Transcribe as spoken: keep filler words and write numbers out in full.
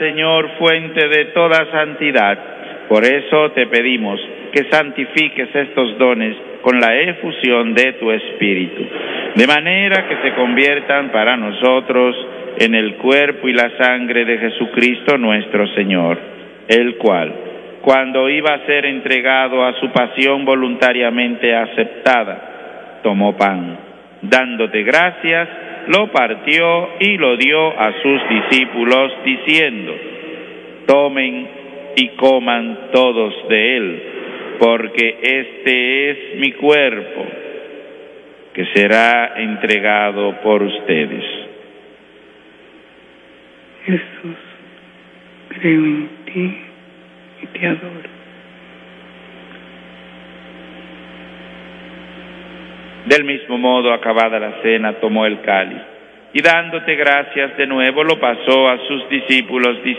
Señor, fuente de toda santidad. Por eso te pedimos que santifiques estos dones con la efusión de tu Espíritu, de manera que se conviertan para nosotros en el cuerpo y la sangre de Jesucristo nuestro Señor, el cual, cuando iba a ser entregado a su pasión voluntariamente aceptada, tomó pan, dándote gracias, lo partió y lo dio a sus discípulos, diciendo: tomen y coman todos de él, porque este es mi cuerpo, que será entregado por ustedes. Jesús, creo en ti y te adoro. Del mismo modo, acabada la cena, tomó el cáliz y dándote gracias de nuevo lo pasó a sus discípulos, diciendo: